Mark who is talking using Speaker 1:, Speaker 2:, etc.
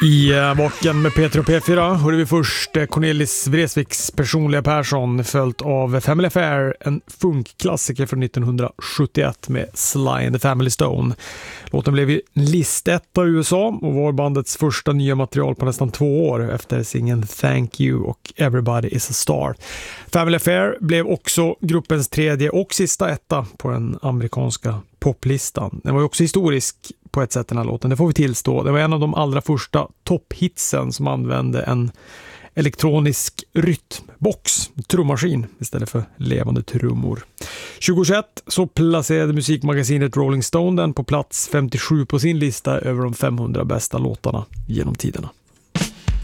Speaker 1: I baken med Peter och P4 hörde vi först Cornelis Vreeswijks personliga Persson följt av Family Affair, en funkklassiker från 1971 med Sly and the Family Stone. Låten blev ju listetta i USA och var bandets första nya material på nästan 2 år efter singeln Thank You och Everybody is a Star. Family Affair blev också gruppens 3:e och sista etta på den amerikanska poplistan. Den var ju också historisk på ett sätt, den här låten, det får vi tillstå. Det var en av de allra första topphitsen som använde en elektronisk rytmbox, trummaskin istället för levande trummor. 2021 så placerade musikmagasinet Rolling Stone den på plats 57 på sin lista över de 500 bästa låtarna genom tiderna.